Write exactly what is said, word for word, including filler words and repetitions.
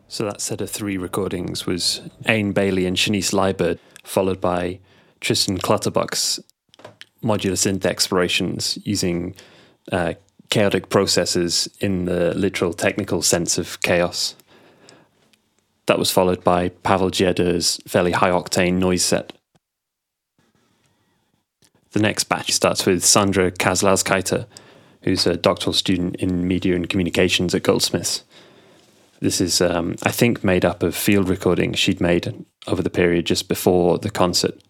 So that set of three recordings was Aine Bailey and Shanice Liebert, followed by Tristan Clutterbuck's modular synth explorations using uh, chaotic processes in the literal technical sense of chaos. That was followed by Pavel Djedr's fairly high-octane noise set. The next batch starts with Sandra Kazlauskaite, who's a doctoral student in media and communications at Goldsmiths. This is, um, I think, made up of field recordings she'd made over the period just before the concert,